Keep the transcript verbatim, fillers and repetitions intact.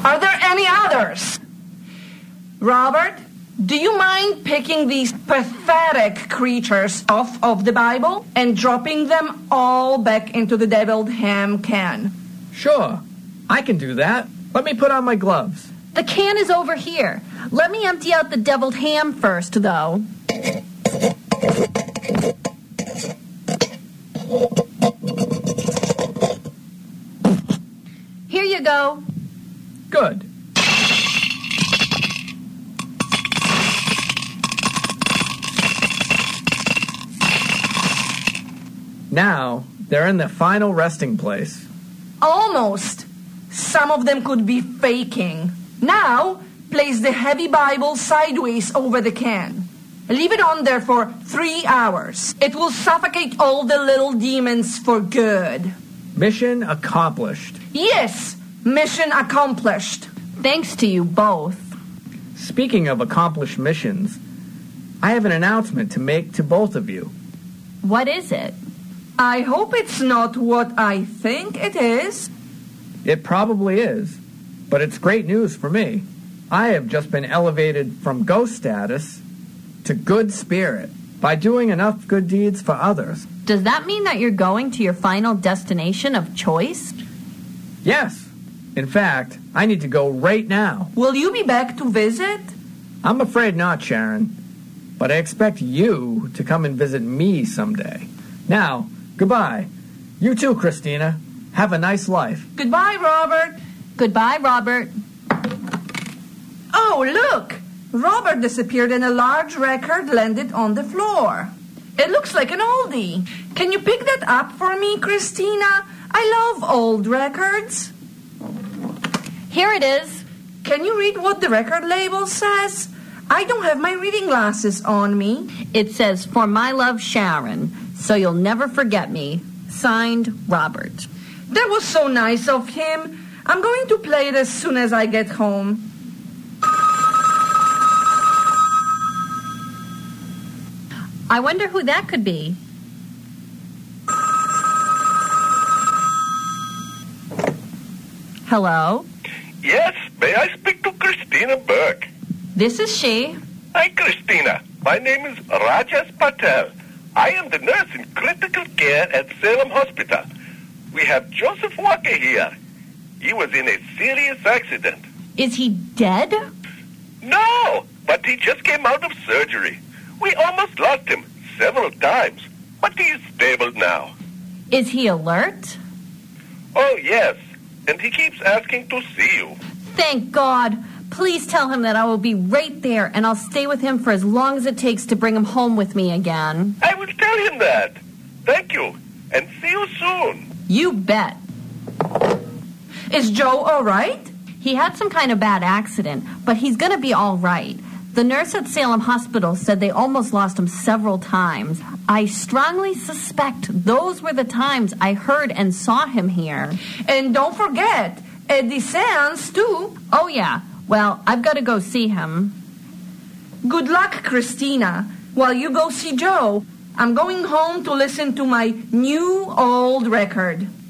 Are there any others? Robert, do you mind picking these pathetic creatures off of the Bible and dropping them all back into the deviled ham can? Sure, I can do that. Let me put on my gloves. The can is over here. Let me empty out the deviled ham first, though. Here you go. Good. Now, they're in the final resting place. Almost. Some of them could be faking. Now, place the heavy Bible sideways over the can. Leave it on there for three hours. It will suffocate all the little demons for good. Mission accomplished. Yes, mission accomplished. Thanks to you both. Speaking of accomplished missions, I have an announcement to make to both of you. What is it? I hope it's not what I think it is. It probably is, but it's great news for me. I have just been elevated from ghost status to good spirit by doing enough good deeds for others. Does that mean that you're going to your final destination of choice? Yes. In fact, I need to go right now. Will you be back to visit? I'm afraid not, Sharon. But I expect you to come and visit me someday. Now, goodbye. You too, Christina. Have a nice life. Goodbye, Robert. Goodbye, Robert. Oh, look! Robert disappeared and a large record landed on the floor. It looks like an oldie. Can you pick that up for me, Christina? I love old records. Here it is. Can you read what the record label says? I don't have my reading glasses on me. It says, "For my love, Sharon, so you'll never forget me." Signed, Robert. That was so nice of him. I'm going to play it as soon as I get home. I wonder who that could be. Hello? Yes, may I speak to Christina Burke? This is she. Hi, Christina. My name is Rajas Patel. I am the nurse in critical care at Salem Hospital. We have Joseph Walker here. He was in a serious accident. Is he dead? No, but he just came out of surgery. We almost lost him several times, but he is stable now. Is he alert? Oh, yes, and he keeps asking to see you. Thank God. Please tell him that I will be right there, and I'll stay with him for as long as it takes to bring him home with me again. I will tell him that. Thank you, and see you soon. You bet. Is Joe all right? He had some kind of bad accident, but he's going to be all right. The nurse at Salem Hospital said they almost lost him several times. I strongly suspect those were the times I heard and saw him here. And don't forget, Eddie Sands, too. Oh, yeah. Well, I've got to go see him. Good luck, Christina. While you go see Joe, I'm going home to listen to my new old record.